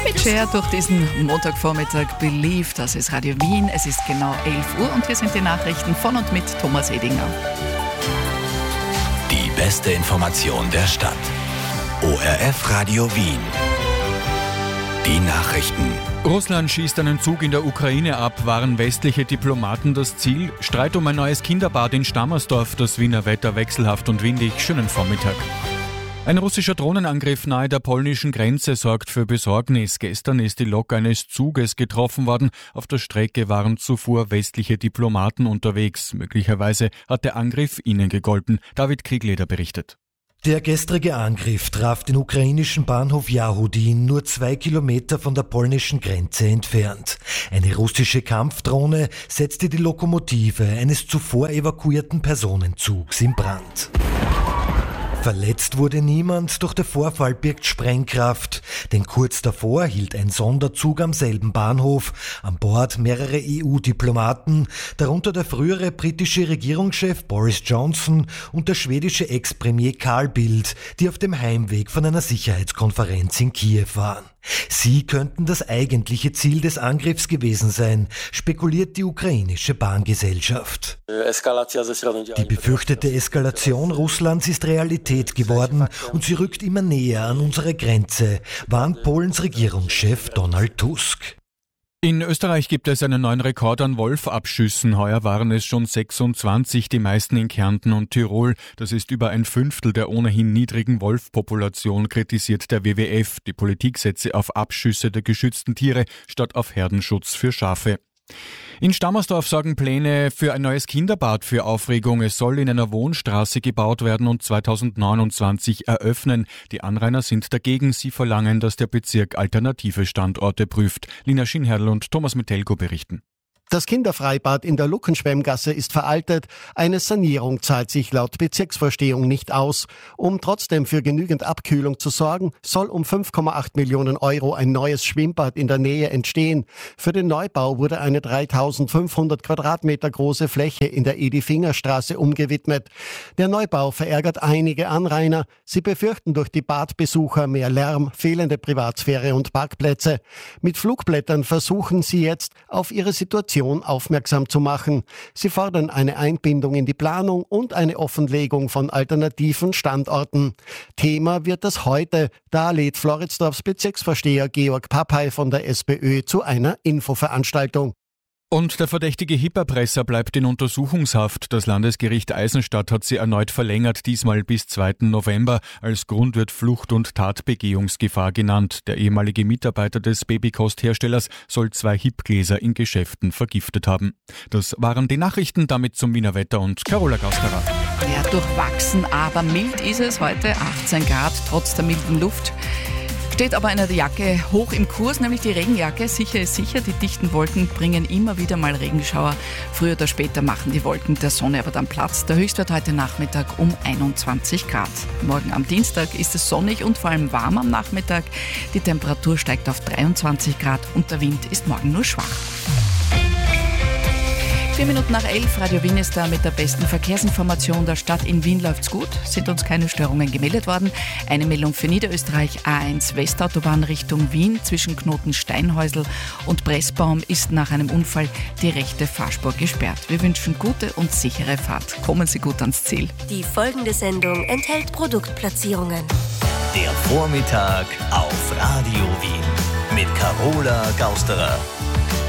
Cher durch diesen Montagvormittag Believe. Das ist Radio Wien. Es ist genau 11 Uhr und hier sind die Nachrichten von und mit Thomas Edinger. Die beste Information der Stadt. ORF Radio Wien. Die Nachrichten. Russland schießt einen Zug in der Ukraine ab. Waren westliche Diplomaten das Ziel? Streit um ein neues Kinderbad in Stammersdorf. Das Wiener Wetter wechselhaft und windig. Schönen Vormittag. Ein russischer Drohnenangriff nahe der polnischen Grenze sorgt für Besorgnis. Gestern ist die Lok eines Zuges getroffen worden. Auf der Strecke waren zuvor westliche Diplomaten unterwegs. Möglicherweise hat der Angriff ihnen gegolten. David Kriegleder berichtet. Der gestrige Angriff traf den ukrainischen Bahnhof Yahudin nur 2 Kilometer von der polnischen Grenze entfernt. Eine russische Kampfdrohne setzte die Lokomotive eines zuvor evakuierten Personenzugs in Brand. Verletzt wurde niemand, doch der Vorfall birgt Sprengkraft. Denn kurz davor hielt ein Sonderzug am selben Bahnhof. An Bord mehrere EU-Diplomaten, darunter der frühere britische Regierungschef Boris Johnson und der schwedische Ex-Premier Carl Bildt, die auf dem Heimweg von einer Sicherheitskonferenz in Kiew waren. Sie könnten das eigentliche Ziel des Angriffs gewesen sein, spekuliert die ukrainische Bahngesellschaft. Die befürchtete Eskalation Russlands ist Realität geworden und sie rückt immer näher an unsere Grenze, warnt Polens Regierungschef Donald Tusk. In Österreich gibt es einen neuen Rekord an Wolfabschüssen. Heuer waren es schon 26, die meisten in Kärnten und Tirol. Das ist über ein Fünftel der ohnehin niedrigen Wolfpopulation, kritisiert der WWF. Die Politik setze auf Abschüsse der geschützten Tiere statt auf Herdenschutz für Schafe. In Stammersdorf sorgen Pläne für ein neues Kinderbad für Aufregung. Es soll in einer Wohnstraße gebaut werden und 2029 eröffnen. Die Anrainer sind dagegen. Sie verlangen, dass der Bezirk alternative Standorte prüft. Lina Schinherl und Thomas Metelko berichten. Das Kinderfreibad in der Luckenschwemmgasse ist veraltet. Eine Sanierung zahlt sich laut Bezirksvorstehung nicht aus. Um trotzdem für genügend Abkühlung zu sorgen, soll um 5,8 Millionen Euro ein neues Schwimmbad in der Nähe entstehen. Für den Neubau wurde eine 3500 Quadratmeter große Fläche in der Edi-Finger-Straße umgewidmet. Der Neubau verärgert einige Anrainer. Sie befürchten durch die Badbesucher mehr Lärm, fehlende Privatsphäre und Parkplätze. Mit Flugblättern versuchen sie jetzt, auf ihre Situation aufmerksam zu machen. Sie fordern eine Einbindung in die Planung und eine Offenlegung von alternativen Standorten. Thema wird das heute. Da lädt Floridsdorfs Bezirksvorsteher Georg Pappay von der SPÖ zu einer Infoveranstaltung. Und der verdächtige Hipperpresser bleibt in Untersuchungshaft. Das Landesgericht Eisenstadt hat sie erneut verlängert, diesmal bis 2. November. Als Grund wird Flucht- und Tatbegehungsgefahr genannt. Der ehemalige Mitarbeiter des Babykostherstellers soll 2 Hipgläser in Geschäften vergiftet haben. Das waren die Nachrichten, damit zum Wiener Wetter und Carola Gausterer. Ja, durchwachsen, aber mild ist es heute, 18 Grad, trotz der milden Luft. Steht aber eine Jacke hoch im Kurs, nämlich die Regenjacke. Sicher ist sicher, die dichten Wolken bringen immer wieder mal Regenschauer. Früher oder später machen die Wolken der Sonne aber dann Platz. Der Höchstwert heute Nachmittag um 21 Grad. Morgen am Dienstag ist es sonnig und vor allem warm am Nachmittag. Die Temperatur steigt auf 23 Grad und der Wind ist morgen nur schwach. 4 Minuten nach 11, Radio Wien ist da mit der besten Verkehrsinformation der Stadt. In Wien läuft's gut, sind uns keine Störungen gemeldet worden. Eine Meldung für Niederösterreich, A1 Westautobahn Richtung Wien zwischen Knoten Steinhäusl und Pressbaum ist nach einem Unfall die rechte Fahrspur gesperrt. Wir wünschen gute und sichere Fahrt. Kommen Sie gut ans Ziel. Die folgende Sendung enthält Produktplatzierungen. Der Vormittag auf Radio Wien mit Carola Gausterer.